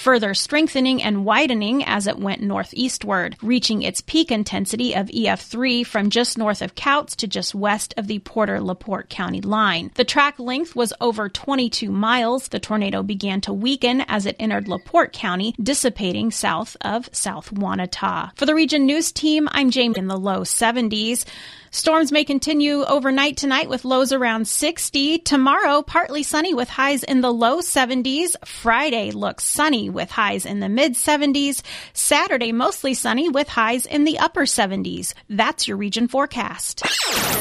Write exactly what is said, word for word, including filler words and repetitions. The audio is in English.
further strengthening and widening as it went northeastward, reaching its peak intensity of E F three from just north of Couts to just west of the Porter-LaPorte County line. The track length was over twenty-two miles. The tornado began to weaken as it entered LaPorte County, dissipating south of South Wanata. For the Region News Team, I'm Jamie in the low seventies. Storms may continue overnight tonight with lows around sixty. Tomorrow, partly sunny with highs in the low seventies. Friday looks sunny with highs in the mid seventies. Saturday, mostly sunny with highs in the upper seventies. That's your region forecast.